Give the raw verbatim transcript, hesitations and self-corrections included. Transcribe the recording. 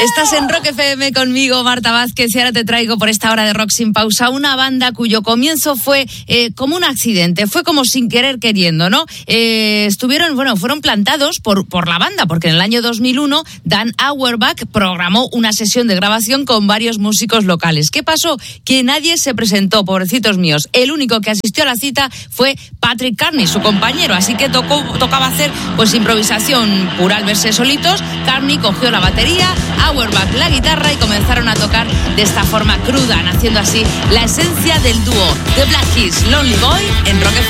Estás en Rock F M conmigo, Marta Vázquez, y ahora te traigo por esta hora de Rock Sin Pausa una banda cuyo comienzo fue eh, como un accidente, fue como sin querer queriendo, ¿no? Eh, estuvieron, bueno, fueron plantados por, por la banda, porque en el año dos mil uno Dan Auerbach programó una sesión de grabación con varios músicos locales. ¿Qué pasó? Que nadie se presentó, pobrecitos míos. El único que asistió a la cita fue Patrick Carney, su compañero, así que tocó, tocaba hacer pues improvisación pura al verse solitos. Carney cogió la batería, Auerbach la guitarra y comenzaron a tocar de esta forma cruda, naciendo así la esencia del dúo The Black Keys, Lonely Boy en Rock F M.